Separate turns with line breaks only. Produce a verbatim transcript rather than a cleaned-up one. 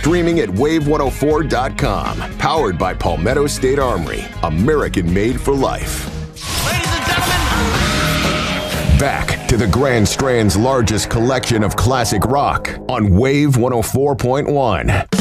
streaming at wave one oh four dot com. Powered by Palmetto State Armory. American made for life.
Ladies and gentlemen,
back to the Grand Strand's largest collection of classic rock on Wave one oh four point one.